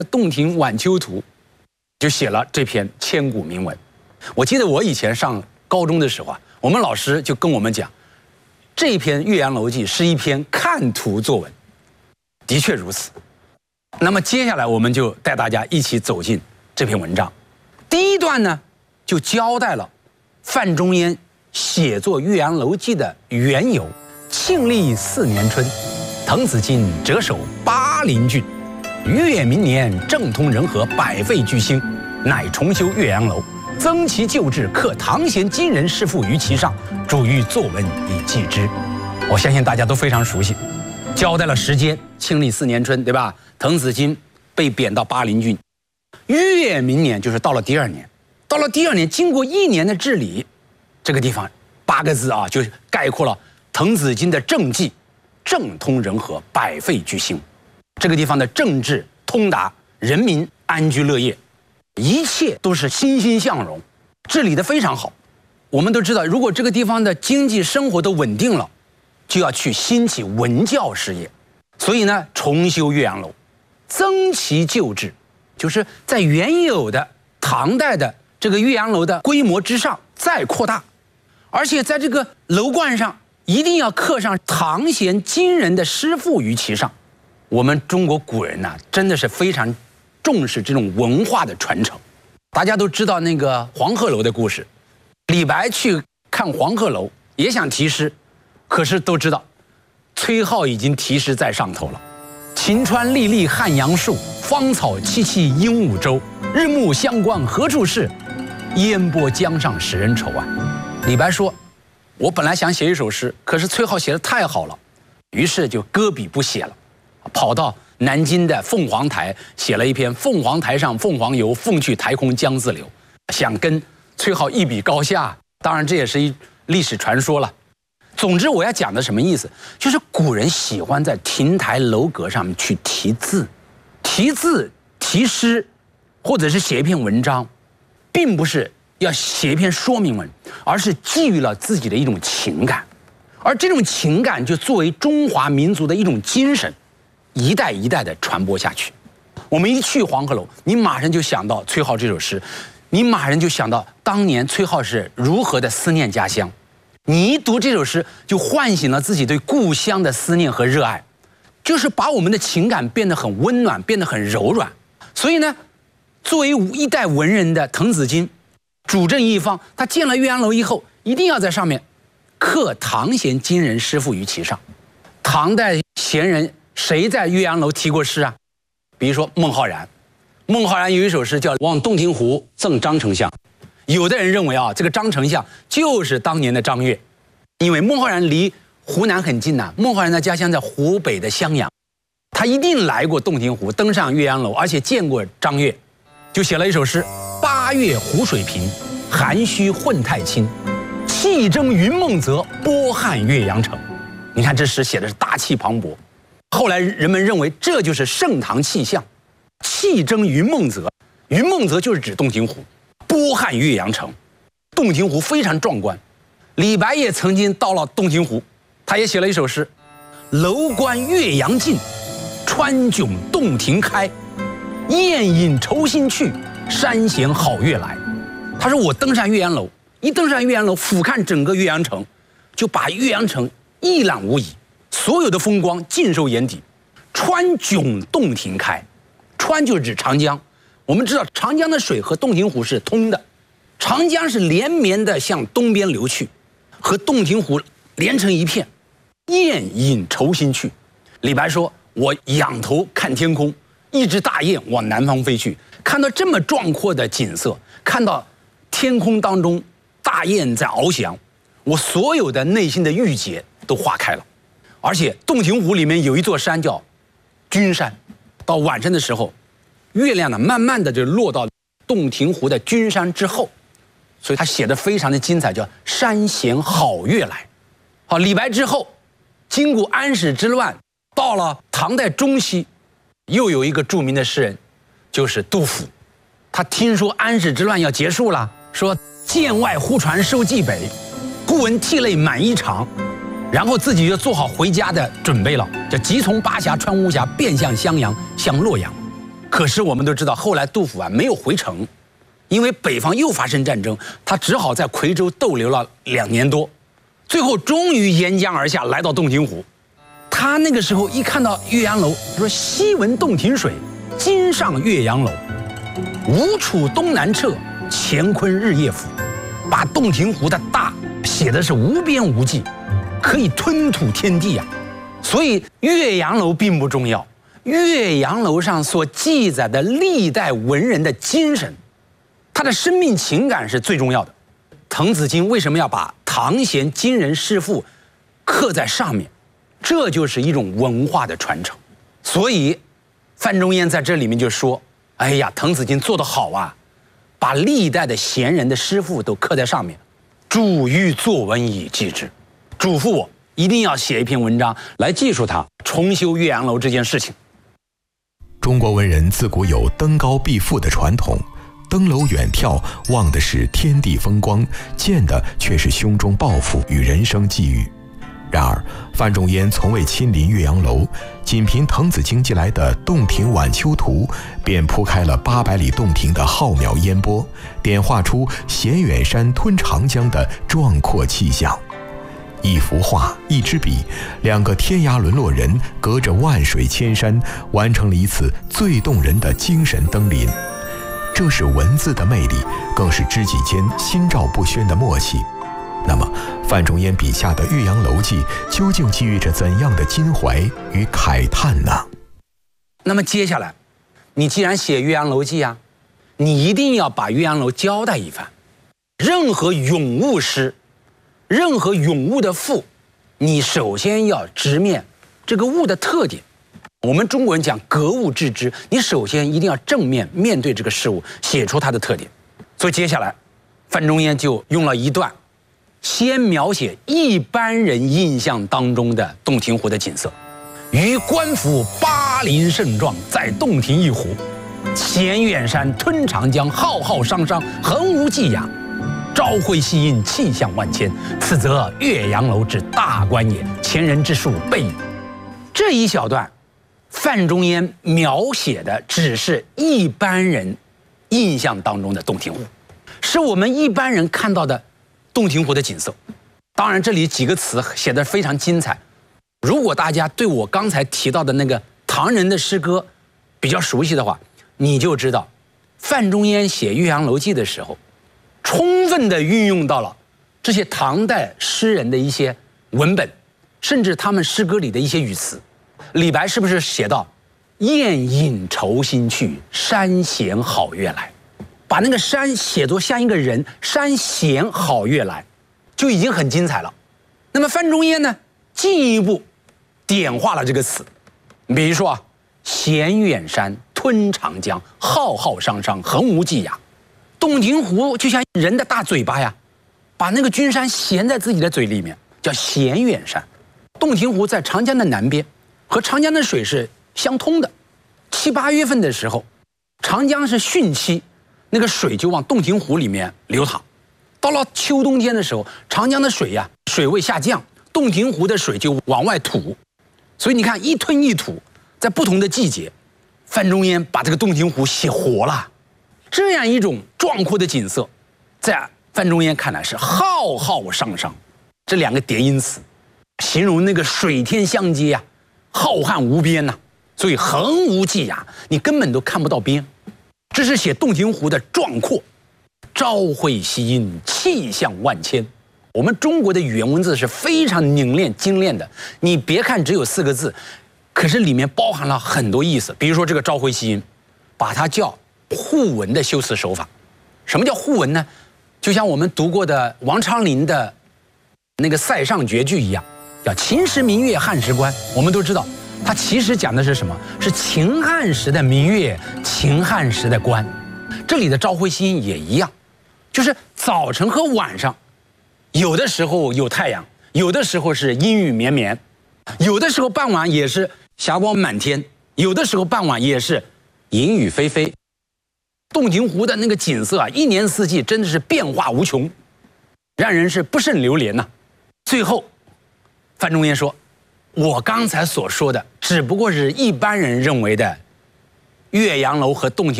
洞庭晚秋图》就写了这篇千古名文。我记得我以前上高中的时候啊，我们老师就跟我们讲，这篇《岳阳楼记》是一篇看图作文，的确如此。那么接下来我们就带大家一起走进这篇文章。第一段呢，就交代了范仲淹写作《岳阳楼记》的缘由。庆历4年春，滕子京谪守巴陵郡，越明年，政通人和，百废具兴，乃重修岳阳楼，增其旧制，刻唐贤今人诗赋于其上，著于作文以记之。我相信大家都非常熟悉，交代了时间，庆历4年春，对吧？滕子京被贬到巴陵郡，越明年就是到了第2年，到了第2年，经过1年的治理，这个地方8个字啊，就概括了滕子京的政绩：政通人和，百废具兴。这个地方的政治通达，人民安居乐业，一切都是欣欣向荣，治理得非常好。我们都知道，如果这个地方的经济生活都稳定了，就要去兴起文教事业。所以呢，重修岳阳楼，增其旧制，就是在原有的唐代的这个岳阳楼的规模之上再扩大，而且在这个楼冠上一定要刻上唐贤今人的诗赋于其上。我们中国古人呢，真的是非常重视这种文化的传承。大家都知道那个黄鹤楼的故事，李白去看黄鹤楼也想题诗，可是都知道崔颢已经题诗在上头了。晴川历历汉阳树，芳草萋萋鹦鹉洲。日暮乡关何处是？烟波江上使人愁啊。李白说，我本来想写一首诗，可是崔颢写得太好了，于是就搁笔不写了，跑到南京的凤凰台写了一篇《凤凰台上凤凰游，凤去台空江自流》，想跟崔颢一比高下。当然这也是一历史传说了。总之我要讲的什么意思，就是古人喜欢在亭台楼阁上面去题字，题字题诗，或者是写一篇文章，并不是要写一篇说明文，而是寄予了自己的一种情感，而这种情感就作为中华民族的一种精神，一代一代的传播下去。我们一去黄鹤楼，你马上就想到崔颢这首诗，你马上就想到当年崔颢是如何的思念家乡。你一读这首诗，就唤醒了自己对故乡的思念和热爱，就是把我们的情感变得很温暖，变得很柔软。所以呢，作为一代文人的滕子京，主政一方，他建了岳阳楼以后，一定要在上面刻唐贤今人诗赋于其上。唐代贤人谁在岳阳楼题过诗啊？比如说孟浩然，孟浩然有一首诗叫《望洞庭湖赠张丞相》。有的人认为啊，这个张丞相就是当年的张悦，因为孟浩然离湖南很近呐，孟浩然的家乡在湖北的襄阳，他一定来过洞庭湖，登上岳阳楼，而且见过张悦，就写了一首诗：八月湖水平，涵虚混太清，气蒸云梦泽，波撼岳阳城。你看这诗写的是大气磅礴，后来人们认为这就是盛唐气象。气蒸云梦泽，云梦泽就是指洞庭湖，波撼岳阳城，洞庭湖非常壮观。李白也曾经到了洞庭湖，他也写了一首诗：楼观岳阳尽，川迥洞庭开，雁引愁心去，山衔好月来。他说我登上岳阳楼，一登上岳阳楼，俯瞰整个岳阳城，就把岳阳城一览无遗，所有的风光尽收眼底。川迥洞庭开，川就是指长江。我们知道长江的水和洞庭湖是通的，长江是连绵的向东边流去，和洞庭湖连成一片。雁引愁心去，李白说我仰头看天空，一只大雁往南方飞去，看到这么壮阔的景色，看到天空当中大雁在翱翔，我所有的内心的郁结都化开了。而且洞庭湖里面有一座山叫君山，到晚上的时候，月亮呢慢慢的就落到洞庭湖的君山之后，所以他写的非常的精彩，叫山衔好月来。好，李白之后，经过安史之乱，到了唐代中期，又有一个著名的诗人，就是杜甫。他听说安史之乱要结束了，说剑外忽传收蓟北，忽闻涕泪满衣裳。然后自己就做好回家的准备了，就急从巴峡穿巫峡，便向襄阳向洛阳。 可是我们都知道，后来杜甫啊没有回城，因为北方又发生战争，他只好在夔州逗留了2年多，最后终于沿江而下，来到洞庭湖。他那个时候一看到岳阳楼，说：“昔闻洞庭水，今上岳阳楼。吴楚东南坼，乾坤日夜浮。”把洞庭湖的大写的是无边无际，可以吞吐天地啊。所以岳阳楼并不重要，岳阳楼上所记载的历代文人的精神，他的生命情感是最重要的。滕子京为什么要把唐贤今人弑父刻在上面？这就是一种文化的传承。所以范仲淹在这里面就说：“哎呀，滕子京做得好啊，把历代的贤人的诗赋都刻在上面，主欲作文以记之，嘱咐我一定要写一篇文章来记述他重修岳阳楼这件事情。” 中国文人自古有登高避富的传统，登楼远眺，望的是天地风光，见的却是胸中抱负与人生际遇。然而，范仲淹从未亲临岳阳楼，仅凭滕子京寄来的《洞庭晚秋图》，便铺开了800里洞庭的浩渺烟波，点画出衔远山吞长江的壮阔气象。一幅画，一支笔，2个天涯沦落人，隔着万水千山，完成了一次最动人的精神登临。这是文字的魅力，更是知己间心照不宣的默契。那么，范仲淹笔下的《岳阳楼记》究竟寄予着怎样的襟怀与慨叹呢？ 那么接下来，你既然写《岳阳楼记》啊，你一定要把岳阳楼交代一番。任何咏物诗，任何咏物的赋，你首先要直面这个物的特点。我们中国人讲格物致知，你首先一定要正面面对这个事物，写出它的特点。所以接下来，范仲淹就用了一段。先描写一般人印象当中的洞庭湖的景色，于官府巴陵盛壮，在洞庭一湖，衔远山，吞长江，浩浩汤汤，横无际涯。朝晖夕映，气象万千。此则岳阳楼之大观也，前人之述备矣。这一小段，范仲淹描写的只是一般人印象当中的洞庭湖，是我们一般人看到的洞庭湖的景色。当然这里几个词写得非常精彩，如果大家对我刚才提到的那个唐人的诗歌比较熟悉的话，你就知道范仲淹写《岳阳楼记》的时候，充分地运用到了这些唐代诗人的一些文本，甚至他们诗歌里的一些语词。李白是不是写到雁引愁心去，山衔好月来，把那个山写作像一个人，山衔好月来，就已经很精彩了。那么范仲淹呢，进一步点化了这个词，比如说啊，衔远山，吞长江，浩浩汤汤，横无际涯。洞庭湖就像人的大嘴巴呀，把那个君山衔在自己的嘴里面，叫衔远山。洞庭湖在长江的南边，和长江的水是相通的。7、8月份的时候，长江是汛期，那个水就往洞庭湖里面流淌。到了秋冬天的时候，长江的水呀，水位下降，洞庭湖的水就往外吐。所以你看，一吞一吐，在不同的季节，范仲淹把这个洞庭湖写活了。这样一种壮阔的景色，在范仲淹看来是浩浩汤汤，这2个叠音词，形容那个水天相接啊，浩瀚无边呐，所以横无际涯，你根本都看不到边。这是写洞庭湖的壮阔。朝晖夕映，气象万千。我们中国的语言文字是非常凝练精炼的，你别看只有4个字，可是里面包含了很多意思。比如说这个朝晖夕映，把它叫互文的修辞手法。什么叫互文呢？就像我们读过的王昌龄的那个塞上绝句一样，叫秦时明月汉时关。我们都知道它其实讲的是什么？是秦汉时的明月，秦汉时的关。这里的朝晖夕映也一样，就是早晨和晚上，有的时候有太阳，有的时候是阴雨绵绵，有的时候傍晚也是霞光满天，有的时候傍晚也是阴雨霏霏。洞庭湖的那个景色啊，一年四季真的是变化无穷，让人是不胜流连呐。最后，范仲淹说：“我刚才所说的只不过是一般人认为的岳阳楼和洞庭